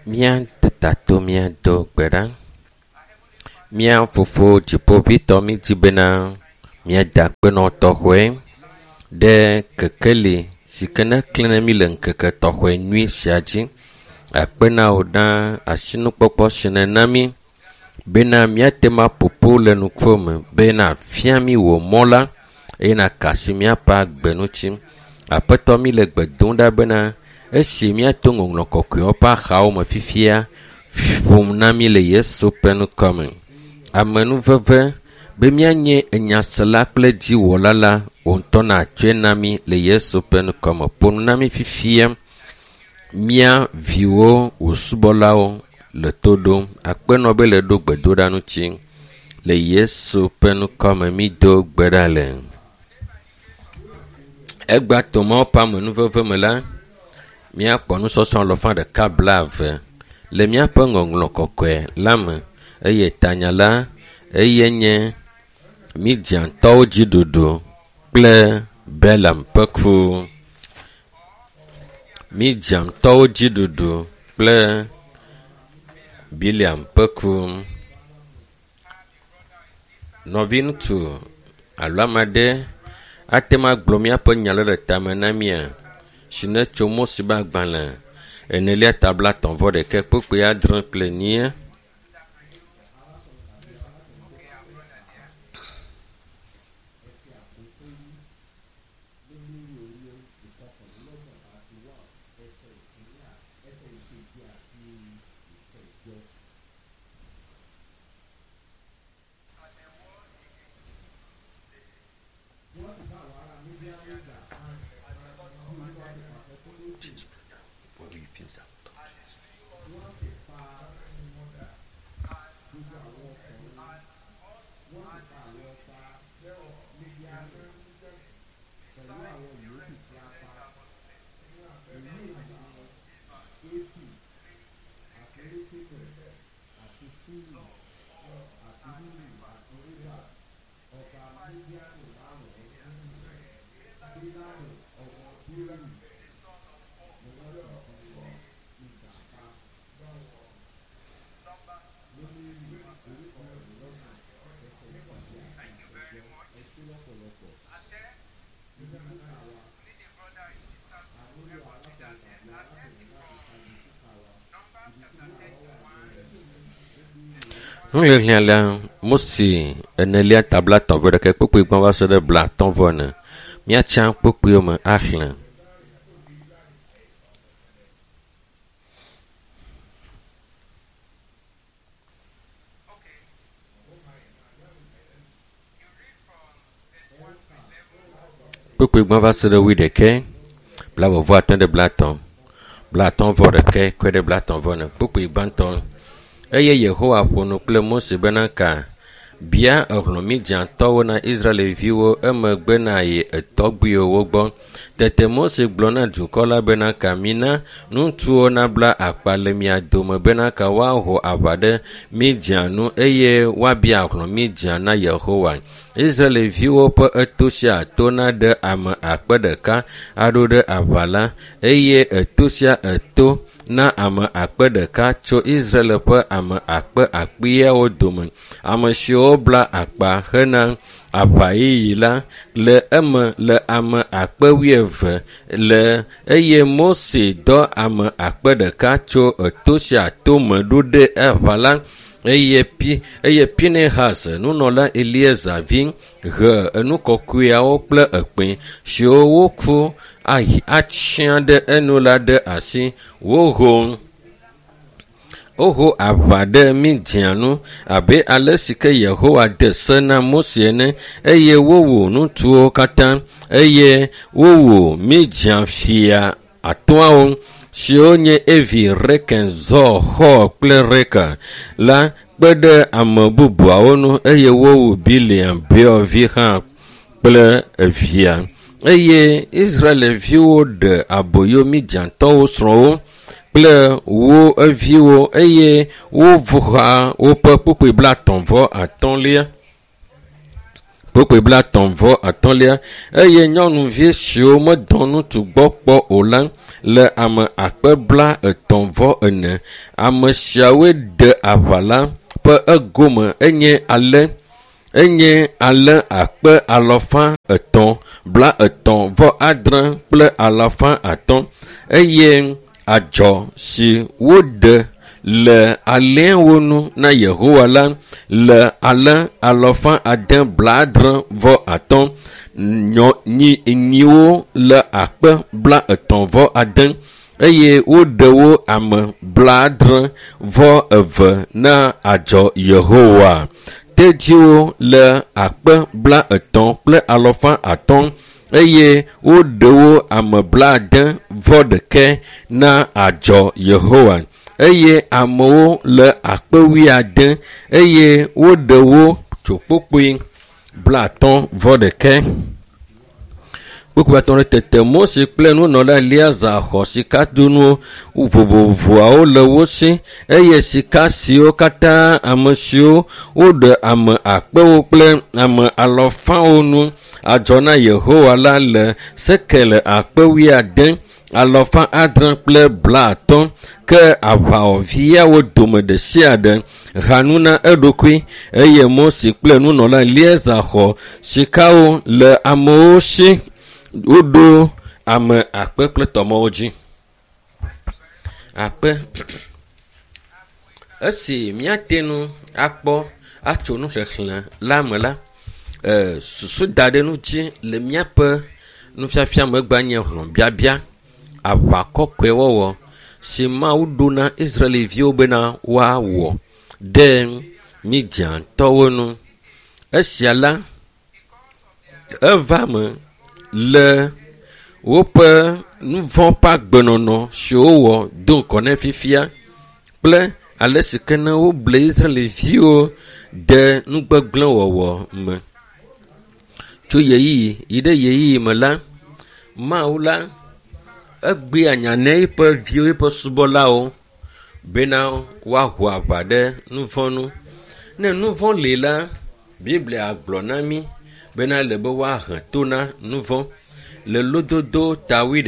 Mia tato mia do gbera. Mia fofo dziƒoʋĩtɔ mi di bena mia da kpenɔ tɔxɔe ɖe kekeli si ke ne klẽ mi le ŋkeke tɔxɔe nyui sia dzi. Akpena wo na asinukpɔkpɔ si nena mi bena miate ma popo le nukufo me bena fia mi wò mɔ la eye nakasi miaƒe agbenutsi. Aƒetɔ mi le gbe dom ɖa bena esi miato ŋɔŋlɔ kɔkɔewo ƒe axawo me fifia ƒom na mi le Yesu ƒe nukɔ me. Amenuveve be mianye enyasela kple dziwɔla la wòŋutɔ natsoe na mi le Yesu ƒe nukɔ me. Ƒo nu na mi fifia mia viwo wò subɔlawo le to ɖom. Akpenɔ be le ɖo gbedoɖa ŋuti le Yesu ƒe nukɔ me mi do gbe ɖa le. Egba tomawo ƒe amenuveve me la míakpɔ nusɔsrɔ̃ 120 le míaƒe ŋɔŋlɔ kɔkɔe la me eye tanya la eye nye Midiantɔwo dziɖuɖu kple Belam ƒe ku. Midiantɔwo dziɖuɖu kple Biliam ƒe ku. Nɔvi ŋutsu alo ame aɖe ate ma gblɔ míaƒe nya le tame na mia si ne tso Mose ƒe agbalẽ 9:91 kpekpe 7 Nulilia la Mose enelia tabla tɔnvɔ ɖeke kpekpe gbɔn va se ɖe bla tɔnvɔ ne miatsa kpekpewo me axlẽ. Kpekpe gbɔn va se ɖe 11 bla vɔvɔ atɔ ɖe bla tɔnvɔ ɖeke kɔ ɖe bla tɔnvɔ ne kpekpe gbãtɔ. Eye Yehowa ƒo nu kple Mose bena ka bia ehlɔ̃ Midiantɔwo na Israelviwo emegbe na yi etɔgbuiwo gbɔ. Tete Mose gblɔ na dukɔ la bena ka mina ŋutsuwo nabla akpa le mia dome bena ka woaho aʋa ɖe Midian nu eye woabia hlɔ̃ Midian na Yehowa. Israelviwo ƒe eto sia to na ɖe ame 1,000 aɖo ɖe aʋa la eye eto sia eto na ame 1,000 tso Israel ƒe ame 1,000 dome. Ame siwo bla akpa hena aʋayiyi la le eme le ame 12,000 le eye Mose dɔ ame 1,000 tso eto sia to me ɖo ɖe aʋa la eye Pinehas nunɔla Eliezer vi he enu kɔkɔeawo kple ekpẽ siwo woku atsiã ɖe enu la ɖe asi. Woho aʋa ɖe Midian nu abe ale si ke Yehowa de se na Mose ene eye wowu ŋutsuwo katã eye wowu Midian fia 5 siwo nye Evi, Reken, Zor, Hor kple Reka la kpe ɖe ame bubuawo nu eye wowu Biliam Beovi hã kple evia. Eye Israelviwo ɖe aboyo Midiantɔwo srɔ̃wo kple wo eviwo eye woʋuha woƒe kpukpui 35 Kpokpe bla tɔn vɔ atɔ̃lia eye nyɔnuvi siwo medɔ nutu gbɔ kpɔ o la le ame akpe bla etɔ̃ vɔ ene. Ame siawoe de aʋa la ƒe egome enye ale akpe alɔfa etɔ̃ bla etɔ̃ vɔ adre kple alɔfa atɔ̃ eye adzɔ si wode le alẽwo nu na Yehowa la le ale alɔfa ade bla adre vɔ atɔ̃ nyiwo le akpe bla etɔ̃ vɔ ade eye woɖe wo ame bla adre vɔ eve na adzɔ Yehowa. Tedziwo le akpe bla etɔ̃ kple alɔfa atɔ̃ eye woɖe wo ame bla ade vɔ ɖeke na adzɔ Yehowa eye amewo le akpe wuiade eye woɖe wo tso kpokpoe bla atɔ̃ vɔ ɖeke. Kpokpoe atɔ̃ ɖe tete Mose kple nunɔla Eleazar xɔ sikadonuwo vovovoawo le wo si eye sika siwo katã ame siwo woɖe ame akpewo kple ame alɔfawo nu adzɔ na Yehowa la le sekel akpe wuiade alɔfa adre kple bla atɔ̃ ke aʋawɔviawo dome ɖe sia ɖe ha nu na eɖokui eye Mose kple nunɔla Eleazar xɔ sikawo le amewo si woɖo ame akpe kple tɔmewo dzi. Akpe esi míate nu akpɔ atso nuxexlẽ la me la susu da ɖe nu dzi le míaƒe nufiafia megba nye hlɔ̃biabia aʋakɔkɔe wɔwɔ si Mawu ɖo na Israelviwo bena woawɔ ɖe Midiantɔwo nu. Esia la eva me le woƒe nuvɔ ƒe agbenɔnɔ si wowɔ do ŋkɔ ne fifia kple ale si ke ne woble Israelviwo de nugbegblẽ wɔwɔ me. Tso yeyiyi yi ɖe yeyiyi me la, Mawu la egbe anya ne eƒe viwo eƒe subɔlawo bena woaho aʋa ɖe nuvɔ nu. Ne nuvɔ li la, Biblia gblɔ na mi bena le be woahe to na nuvɔ le lododo tawi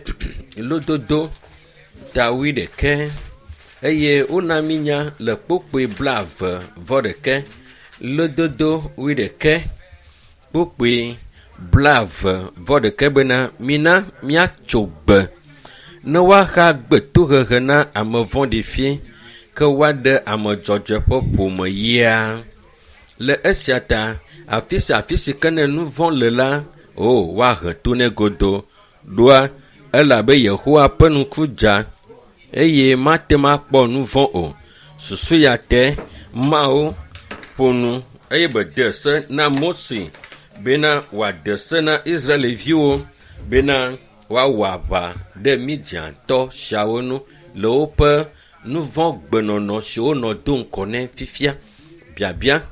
ɖeke eye wona mi nya le kpokpoe bla eve vɔ ɖeke lododo 11 kpokpoe bla eve vɔ ɖeke bena mina miatso gbe ne woaxa gbetohehe na ame vɔ̃ɖi fie ke woaɖe ame dzɔdzɔe ƒe ƒome yia le esia ta afi si ke ne nu vɔ̃ le la woahe to ne godo ɖoa elabe Yehowa ƒe ŋku dza eye mate makpɔ nu vɔ̃ o. Susu ya te Mawu ƒo nu eye be de se na Mose bena wòade se na Israelviwo bena woawɔ aʋa ɖe Midiantɔ siawo nu le woƒe nu vɔ̃ gbenɔnɔ si wonɔ do ŋkɔ ne fifia biabia.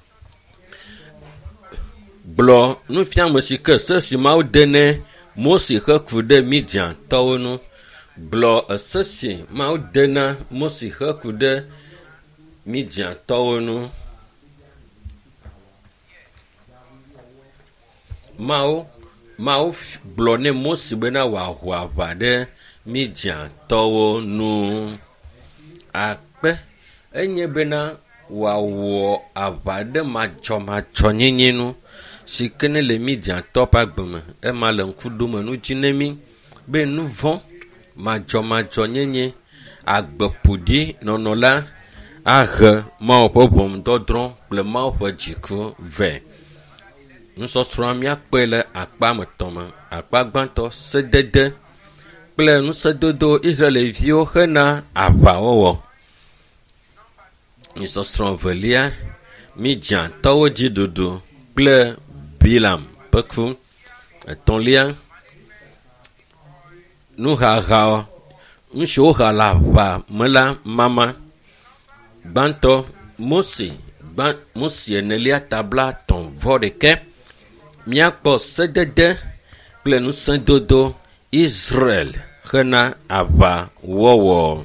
Gblɔ nufiame si ke se si Mawu de ne Mose heku ɖe Midiantɔwo nu. Gblɔ ese si Mawu de na Mose heku ɖe Midiantɔwo nu. Mawu gblɔ ne Mose bena wòaho aʋa ɖe Midiantɔwo nu. Akpe enye bena wòawɔ aʋa ɖe madzɔmadzɔnyenye nu si ke ne le Midiantɔ ƒe agbe me ema le ŋku ɖome nu dzi ne mi be nu vɔ̃ madzɔmadzɔnyenye agbeƒoɖi nɔnɔ la ahe Mawu ƒe ʋɔnudɔdrɔ̃ kple Mawu ƒe dziku vɛ. Nusɔsrɔ̃a míakpɔe le akpa me tɔ̃ me. Akpa gbãtɔ sedede kple nusedodo Israelviwo hena aʋawɔwɔ. Nusɔsrɔ̃ velia Midiantɔwo dziɖuɖu kple Bilam ƒe ku. Etɔ̃lia nuhaha nusiwo ha le aʋa me la mama. Gbãtɔ Mose enelia tabla tɔ̃ vɔ ɖeke. Míakpɔ sedede kple nusedodo Israel hena aʋawɔwɔ.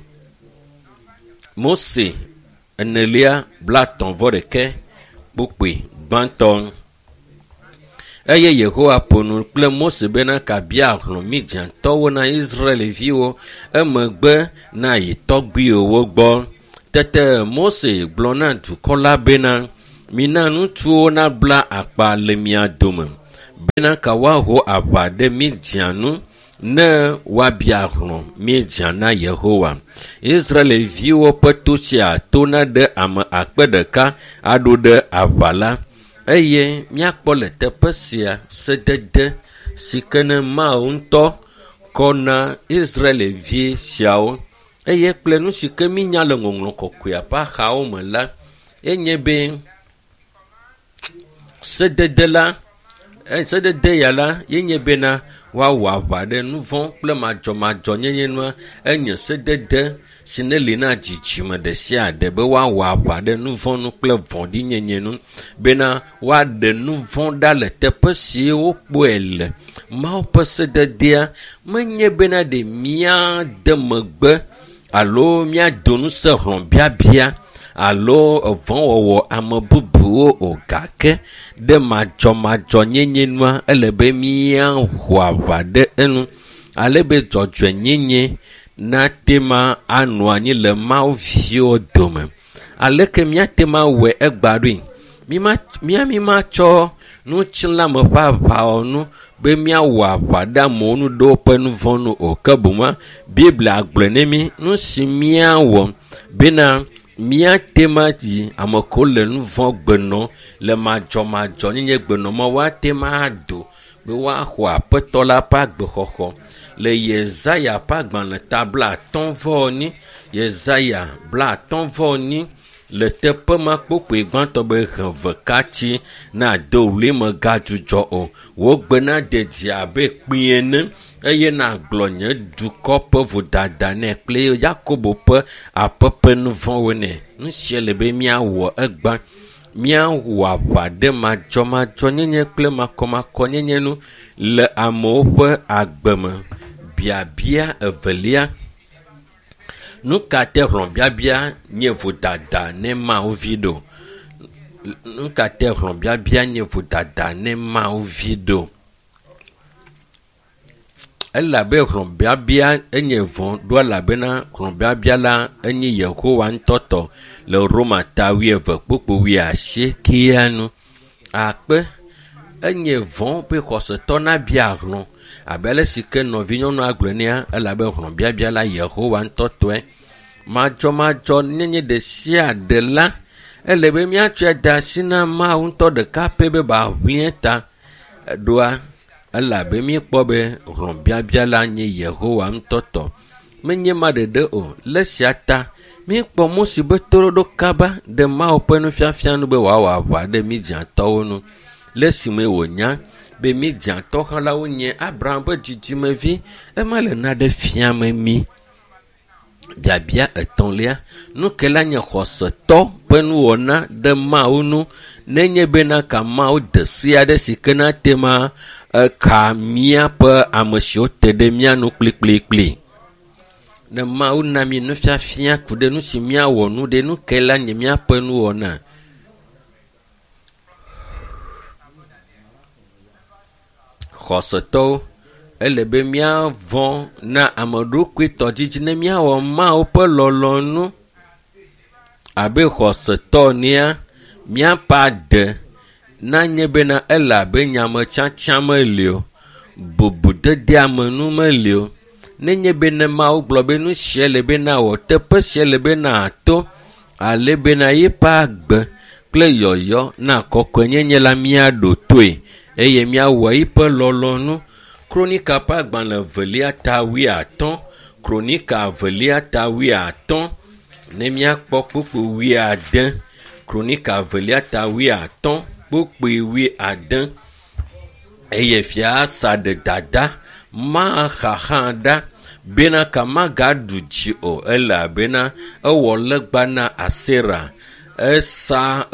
Mose enelia bla tɔ̃ vɔ ɖeke kpokpoe gbãtɔ. eye Yehowa ƒonu kple Mose bena kabia hlɔ̃ Midiantɔwo na Israelviwo emegbe na yi tɔgbuiwo gbɔ. Tete Mose gblɔ na dukɔ la bena mina ŋutsuwo nabla akpa le mia dome bena ka woaho aʋa ɖe Midian ŋu ne woabia hlɔ̃ Midian na Yehowa. Israelviwo ƒe to sia tona ɖe ame 1,000 aɖo ɖe aʋa la. Eye míakpɔ le teƒe sia sedede si ke ne Mawu ŋutɔ kɔ na Israelvi siawo. Eye kple nu si ke mi nya le ŋɔŋlɔ kɔkɔea ƒe axawo me la, enye be sedede ya la yenye bena woawɔ aʋa ɖe nu vɔ̃ kple madzɔmadzɔ nyenye nua. Enye sedede si ne li na dzidzime ɖe sia ɖe be woawɔ aʋa ɖe nu vɔ̃ nu kple vɔ̃ɖi nyenye nu bena woaɖe nu vɔ̃ ɖa le teƒe si wokpɔe le. Mawu ƒe sededea menye bena ɖe mía de megbe alo míado nu se hlɔ̃biabia alo vɔ̃wɔwɔ ame bubuwo o, gake ɖe madzɔmadzɔ nyenye nua ele be míaho aʋa ɖe enu ale be dzɔdzɔenyenye nate ma anɔ anyi le Mawu viwo dome. Aleke míate ma wɔe egba ɖoe? Mi ma tsɔ nutsilame ƒe aʋawɔnu be míawɔ aʋa ɖe amewo nu ɖe woƒe nu vɔ̃ nu o, ke boŋ Biblia gblɔe ne mi nu si míawɔ bena míate ma yi ame ko le nu vɔ̃ gbenɔ le madzɔmadzɔ nyenye gbenɔma woate ma ado be woaxɔ Aƒetɔ la ƒe agbexɔxɔ. Le Yesaya ƒe agbalẽ ta 58, Yesaya 58 le teƒe ma kpokpoe gbãtɔ be heve katsi na do wli me gadzudzɔ o. Wogbe na dedie abe kpĩ ene eye na gblɔ nye dukɔ ƒe vodada nɛ kple Yakobo ƒe aƒe ƒe nu vɔ̃wo nɛ. Nu sia le be míawɔ egba. Míawɔ aʋa ɖe madzɔmadzɔ nyenye kple makɔmakɔ nyenye nu le amewo ƒe agbe me. Biabia evelia. Nu ka te hlɔ̃biabia nye vodada ne Mawu vi ɖo? Nu ka te hlɔ̃biabia nye vodada ne Mawu vi ɖo? Elabe hlɔ̃biabia enye vɔ̃ ɖo elabena hlɔ̃biabia la enye Yehowa ŋutɔ tɔ le Roma ta 12:19 nu. Akpe enye vɔ̃ be xɔsetɔ nabia hlɔ̃ abe ale si ke nɔvinyɔnu agblɔ nea elabe hlɔ̃biabia la Yehowa ŋutɔ tɔe. Madzɔmadzɔ nenye ɖe sia ɖe la ele be míatsɔe da asi na Mawu ŋutɔ ɖeka pɛ be baʋẽ ta ɖoa elabe míekpɔ be hlɔ̃biabia la nye Yehowa ŋutɔ tɔ. Menye ma ɖeɖe o. Le sia ta míekpɔ Mose be toɖoɖo kaba ɖe Mawu ƒe nufiafia nu be wòawɔ aʋa ɖe Midiantɔwo nu. Le esime wònya be Midiantɔ hã la wonye Abraham ƒe dzidzimevi, ema le naɖe fiame mi. Biabia etɔ̃lia, nu ke la nye xɔsetɔ ƒe nuwɔna ɖe Mawu nu nenye bena ka Mawu de se aɖe si ke nate ma ka míaƒe ame siwo te ɖe mía nu kplikplikpli. Ne Mawu na mi nufiafia ku ɖe nu si míawɔ nu ɖe nu ke la nye míaƒe nuwɔna. Xɔsetɔwo ele be míavɔ̃ na ameɖokui tɔdzidzi ne míawɔ Mawu ƒe lɔlɔ̃nu abe xɔsetɔ nea míaƒe aɖe nanye bena ele abe nyametsatsa meli o, bubudede amenu meli o. Nenye bena Mawu gblɔ be nu sia le bena wɔ teƒe sia le bena ato ale bena yiƒe agbe kple yɔyɔ na kɔkɔenyenye la míaɖo toe eye míawɔ yiƒe lɔlɔ̃nu. Kronika ƒe agbalẽ 2:15, Kronika 2:15 ne míakpɔ kpukpu 16, Kronika 2:15 kpukpu 16 eye fia Asa ɖe dada ma xaxã ɖa bena ka magaɖu dzi o elabena ewɔ legba na Asera. Esa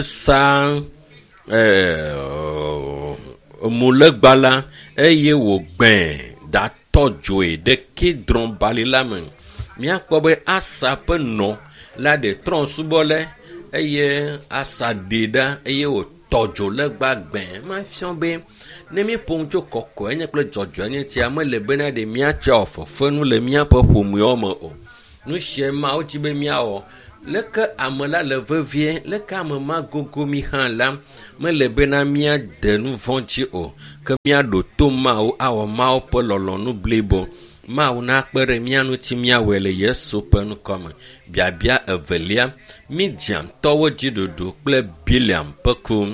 mulegba la eye wògbẽ datɔ dzoe ɖe Kidron bali la me. Míakpɔ be Asa ƒe nɔ la ɖe trɔ subɔ le eye Asa ɖe ɖa eye wòtɔ dzo legba gbẽ. Mafiɔ be ne mi pon tso kɔkɔ enye kple dzɔdzɔ enye tia me le bena de miatsa ofefenu le miaƒe ƒomewo me o nu sia ma wo dzi be miawɔ leke ame la le vevie leke ame ma gogo mi hã la mele bena miade nu vɔ̃ dzi o ke miaɖo to mawo awɔ mawo ƒe lɔlɔ̃nu blibo mawo nakpe ɖe mia ŋuti miawɔe le Yesu ƒe nukɔme. Biabia evelia Midiantɔwo dziɖuɖu kple Biliam ƒe ku.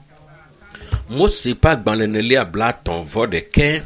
Mose ƒe agbalẽ nelia 31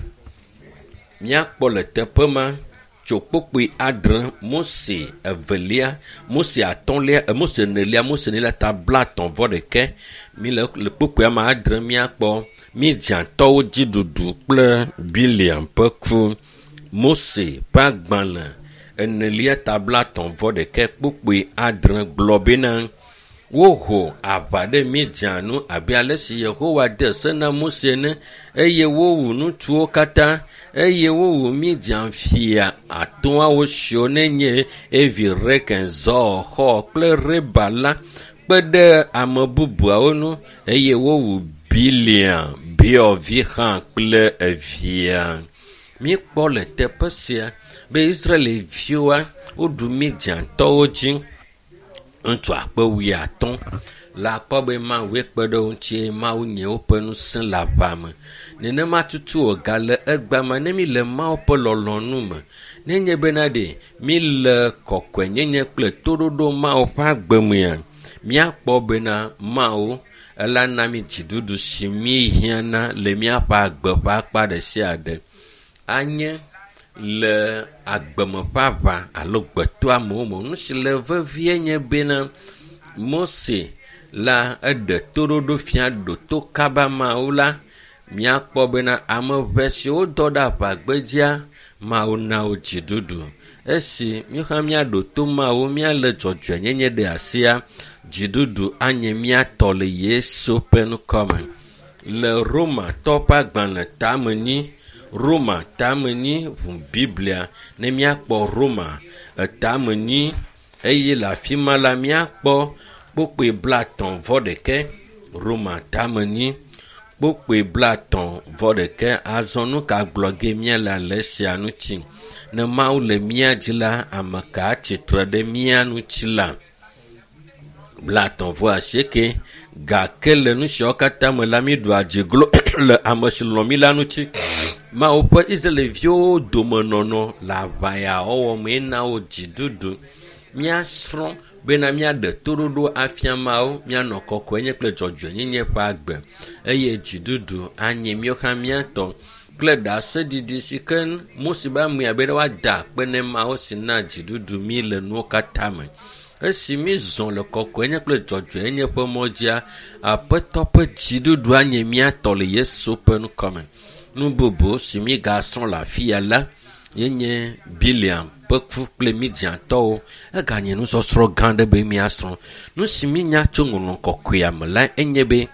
míakpɔ le teƒe ma tso kpokpoi adre Mose evelia Mose atɔ̃lia Mose nelia ta 31 mi le kpokpoa ma adre míakpɔ Midiantɔwo dziɖuɖu kple Biliam ƒe ku. Mose ƒe agbalẽ enelia ta 31 kpokpoi adre gblɔ bena woho aʋa ɖe Midian nu abe ale si Yehowa de se na Mose ne eye wowu ŋutsuwo katã eye wowu Midian fia atɔ̃awo siwo nenye Evi, Reken, Zɔ, Xɔ kple Reba la kpe ɖe ame bubuawo nu eye wowu Biliam Beovi hã kple evia. Míekpɔ le teƒe sia be Israelviwoa woɖu Midiantɔwo dzi ŋutsu 50,000 la kpɔ be Mawu kpe ɖe wo ŋuti Mawu nye woƒe ŋusẽ le aʋa me. Nenema tutu wògale egba me ne mi le Mawu ƒe lɔlɔ̃nu me nenye bena ɖe mi le kɔkɔenyenye kple toɖoɖo Mawu ƒe agbe mea míakpɔ bena Mawu ela na mi dziɖuɖu si mi hiãna le míaƒe agbe ƒe akpa ɖe sia ɖe. Anye le agbeme ƒe aʋa alo gbeto amewo me nu si le vevie nye bena Mose la eɖe toɖoɖo fia ɖo to kaba Mawu la míakpɔ bena ame ʋɛ siwo dɔ ɖe aʋagbedzia Mawu na wo dziɖuɖu. Esi míhã míaɖo to Mawu míale dzɔdzɔenyenye ɖe asia dziɖuɖu anye míatɔ le Yesu ƒe nukɔme. Le Romatɔ ƒe agbalẽ tame nyi Roma tame nyi ʋu Biblia ne míakpɔ Roma etame nyi eye le afi ma la míakpɔ kpokpoi 31 Roma tame nyi kpokpoi 31 azɔ nu ka gblɔ ge míale le sia ŋuti ne Mawu le mía dzi la ame ka atsitre ɖe mía ŋuti la 29 gake le nu siawo katã me la míɖu adziglo le ame si lɔ̃ mi la ŋuti. Mawu ƒe Israelviwo domenɔnɔ le aʋayawɔwɔ me na wo dziɖuɖu. Míasrɔ̃ bena míaɖe toɖoɖo afia Mawu míanɔ kɔkɔenye kple dzɔdzɔenyenye ƒe agbe eye dziɖuɖu anye míawo hã míatɔ kple ɖaseɖiɖi si ke Mose be amea bena woada akpe ne Mawu si na dziɖuɖu mi le nuwo katã me. Esi mi zɔ le kɔkɔenye kple dzɔdzɔenye ƒe mɔ dzia Aƒetɔ ƒe dziɖuɖu anye míatɔ le Yesu ƒe nukɔme. Nu bubu si mi gasrɔ̃ le afia la yenye Biliam ƒe ku kple Midiantɔwo eganye nusɔsrɔ̃ gã ɖe be míasrɔ̃. Nu si mi nya tso ŋɔŋlɔ kɔkɔea me la enye be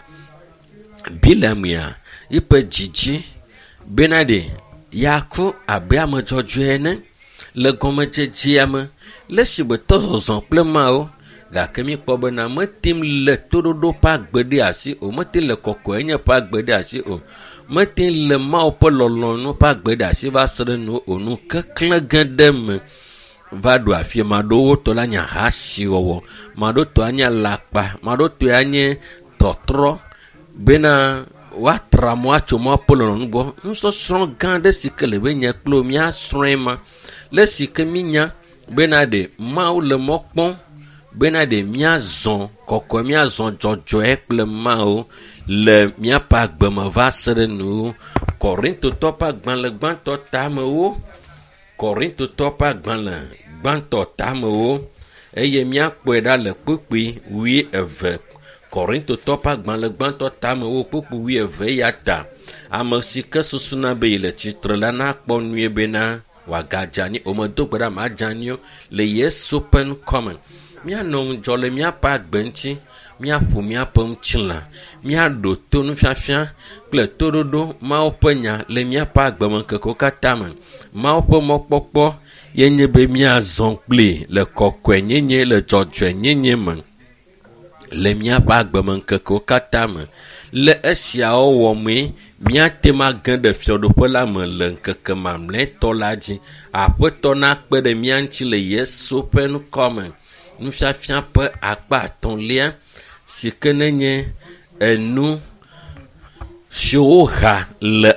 Biliam ya yiƒe dzidzi bena ɖe yaku abe ame dzɔdzɔe ene le gɔmedzedzea me le si be tɔzɔzɔ kple Mawu gake mi kpɔ bena metim le toɖoɖo ƒe agbe ɖe asi o metim le kɔkɔenye ƒe agbe ɖe asi o metim le Mawu ƒe lɔlɔ̃nu ƒe agbe ɖe asi va se ɖe nu o nu keklẽ gã ɖe me va ɖo afi maɖewo tɔ la nye ahasiwɔwɔ maɖewo tɔ anye alakpa maɖewo tɔ anye tɔtrɔ bena woatra mɔ atso mɔ ƒe lɔlɔ̃nu gbɔ. Nusɔsrɔ̃ gã ɖe si ke le be nye kplo míasrɔ̃e ma le si ke mi nya bena ɖe Mawu le mɔ kpɔm bena ɖe míazɔ kɔkɔe míazɔ dzɔdzɔe kple Mawu le míaƒe agbe me va se ɖe nu. Korintotɔ ƒe agbalẽ gbãtɔ tamewo Korintotɔ ƒe agbalẽ gbãtɔ tamewo eye míakpɔe ɖa le kpokpoi 12 Korintotɔ ƒe agbalẽ gbãtɔ tamewo kpokpoi 12 ya ta ame si ke susuna be yi le tsitre la nakpɔ nue bena wòagadze o medo gbe ɖa madze le Yesu ƒe nukɔme. Míanɔ ŋudzɔ le míaƒe agbe ŋuti míaƒo míaƒe ŋutilã míaɖo to nufiafia kple toɖoɖo Mawu ƒe nya le míaƒe agbemeŋkekewo katã me. Mawu ƒe mɔkpɔkpɔ yenye be míazɔ kpli le kɔkɔenyenye le dzɔdzɔenyenye me le míaƒe agbemeŋkekewo katã me. Le esiawo wɔ me míate ma gẽ ɖe fiaɖoƒe la me le ŋkeke mamlɛtɔ la dzi. Aƒetɔ na kpe ɖe mía ŋuti le Yesu ƒe ŋkɔ me. Nufiafia ƒe akpa 5 si ke nenye enu siwo ha le